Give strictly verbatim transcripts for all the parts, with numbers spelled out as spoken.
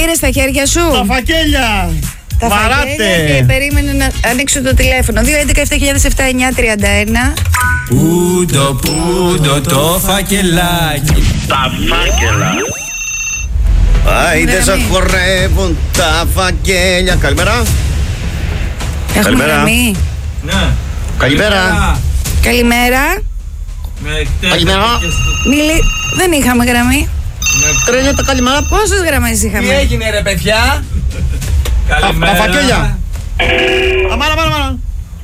Πήρε στα χέρια σου τα φακέλια. τα Βαράτε. φακέλια και περίμενε να ανοίξω το τηλέφωνο. δύο έντεκα επτά χιλιάδες επτά εννιά τριάντα ένα. Πούντο, πούντο το φακελάκι. Τα φάκελα. Άιντε σαν χορεύουν τα φακέλια. Καλημέρα. Έχουμε Καλημέρα. γραμμή. Ναι. Καλημέρα. Καλημέρα. Καλημέρα. Μίλη, δεν είχαμε γραμμή. Τρένετε καλημέρα. Πόσες γραμμές Τι είχαμε? έγινε ρε παιδιά? Καλημέρα. Τα φακέλια. Αμάνα, αμάνα, αμάνα.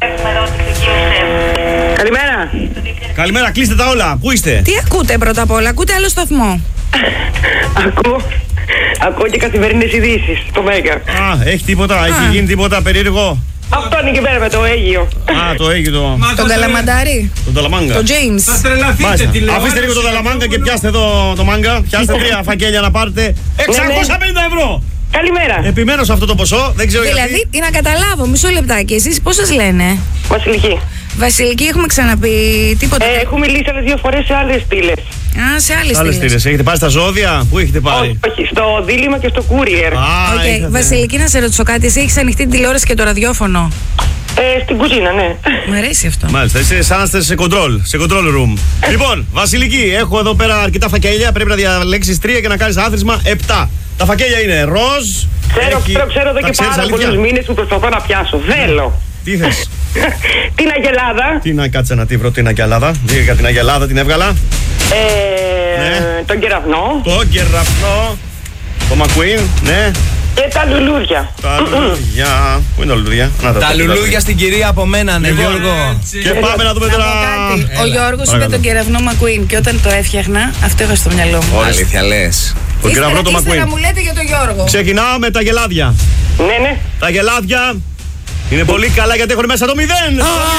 Καλημέρα. Καλημέρα, κλείστε τα όλα. Πού είστε? Τι ακούτε πρώτα απ' όλα? Ακούτε άλλο σταθμό? Ακούω. Ακούω και καθημερινές ειδήσεις. Το Μέγκα. Α, έχει τίποτα, έχει γίνει τίποτα περίεργο? Αυτό είναι εκεί πέρα με το Αίγυο. Α, το έχει το. Τον Καλαμαντάρι, Τον Ταλαμάγκα. τον James. Θα τρελαθείτε Μάλιστα. τηλεόραση. Αφήστε λίγο το Ταλαμάγκα και πιάστε εδώ το μάγκα. Πιάστε τρία φακέλια να πάρετε εξακόσια πενήντα ευρώ. Καλημέρα. Επιμένω σε αυτό το ποσό, δεν ξέρω Δηλαδή, γιατί. τι να καταλάβω, μισό λεπτάκι. Εσείς πώς σας λένε? Βασιλική. Βασιλική, έχουμε ξαναπεί τίποτα? Ε, έχω μιλήσει άλλες δύο φορές σε άλλες στήλες. Α, σε άλλες Άλλες στήλες. στήλες. Έχετε πάρει στα ζώδια, πού έχετε πάρει? Όχι, όχι, στο δίλημμα και στο courier. Α, Οκ, είχατε. Βασιλική, να σε ρωτήσω κάτι. Εσύ έχεις ανοιχτή την τηλεόραση και το ραδιόφωνο? Ε, στην κουζίνα, ναι. Μ' αρέσει αυτό. Μάλιστα, είσαι σαν να είστε σε control, σε control room. Λοιπόν, Βασιλική, έχω εδώ πέρα αρκετά φακέλια. Πρέπει να διαλέξεις τρία και να κάνεις άθροισμα επτά. Τα φακέλια είναι ροζ. Ξέρω, έχει- ξέρω, ξέρω εδώ τα και ξέρεις πάρα αλήθεια? πολλούς μήνες που προσπαθώ να πιάσω. Θέλω. Τι θες? Την Αγελάδα. Τι να κάτσε να τη βρω την Αγελάδα. Λίγα την Αγελάδα την έβγαλα. Ε, Ναι. Τον κεραυνό. Το κεραυνό. Το Μακουίν, ναι. Και τα λουλούδια. Τα λουλούδια. Πού είναι τα λουλούδια? Να Τα λουλούδια στην κυρία από μένα, ναι, Λοιπόν, Γιώργο. Και πάμε να δούμε Να πω τώρα. κάτι. Ο Έλα, Γιώργος είπε παρακαλώ. τον κεραυνό Μακουίν και όταν το έφτιαχνα, αυτό είχα στο μυαλό μου. Αλήθεια λες? Το κεραυνό το Ύστερα Μακουίν. μου λέτε για τον Γιώργο. Ξεκινάω με τα γελάδια. Ναι, ναι. Τα γελάδια είναι πολύ καλά γιατί έχουν μέσα το μηδέν.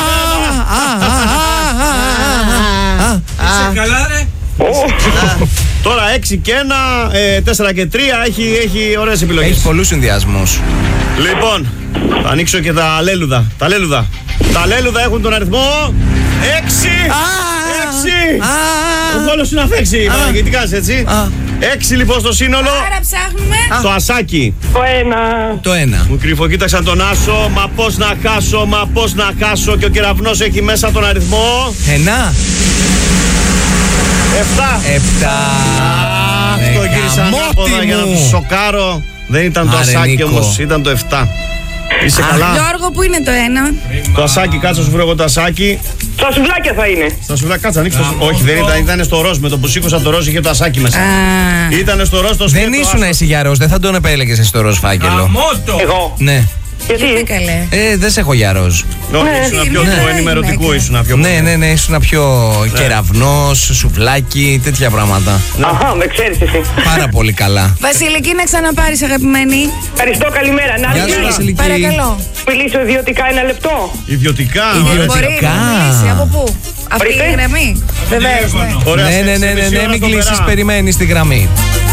Είσαι καλά ρε? Τώρα έξι και ένα, τέσσερα και τρία, έχει, έχει ωραίες επιλογές. Έχει πολλούς συνδυασμούς. Λοιπόν, θα ανοίξω και τα λέλουδα. Τα λέλουδα. Τα λέλουδα έχουν τον αριθμό έξι. έξι. Ο κόλος σου να φέξει. Γιατί κάνεις έτσι? έξι λοιπόν στο σύνολο. Άρα ψάχνουμε. Το ασάκι. Το ένα. Το ένα. Μου κρυφοκοίταξαν τον Άσο. Μα πώς να χάσω, μα πώς να χάσω. Και ο κεραυνός έχει μέσα τον αριθμό Ένα. επτά. Επτά. Αυτό Ε, γύρισα γαμώτη ανάποδα για να μου. του σοκάρω. Δεν ήταν το Άρε, ασάκι Νίκο. όμως, ήταν το επτά. Είσαι καλά? Γιώργο, που είναι το ένα? Το ασάκι, κάτσε να σου βρω εγώ το ασάκι. Στα σουβλάκια θα είναι. Στα σουβλάκια, κάτσε, ανοίξτε το. Όχι, δεν ήταν, ήταν στο ροζ. Με το που σήκωσα το ροζ είχε το ασάκι μέσα. Α, Ήταν στο ροζ το σπίτι. Δεν ήσουν εσύ για ροζ, δεν θα τον επέλεγες εσύ το ροζ φάκελο. Εγώ. Ναι. γιατί Γιατί. καλέ. Ε, δεν σε έχω για ροζ. Όχι, Ναι. ήσουν πιο Ναι. του ενημερωτικού, Ναι. ήσουν πιο. Ναι, ναι, ναι, ήσουν πιο κεραυνός, σουβλάκι, τέτοια πράγματα. Αχα, με ξέρεις εσύ. Πάρα πολύ καλά. Βασιλική, να ξαναπάρεις, αγαπημένη. Ευχαριστώ, καλημέρα. Να Γεια σου, μιλήσω- Βασιλική. Παρακαλώ. μιλήσω ιδιωτικά ένα λεπτό. Ιδιωτικά. Ιδιωτικά. ωραία. Μπορεί να μιλήσει. Από πού? Από τη Ορίστε. γραμμή. Βεβαίως, ναι. Ωραία, Ναι, σε- ναι, σε ναι, ναι, μισή ναι, ώρα μην το κλείσεις, περά. περιμένει στη γραμμή.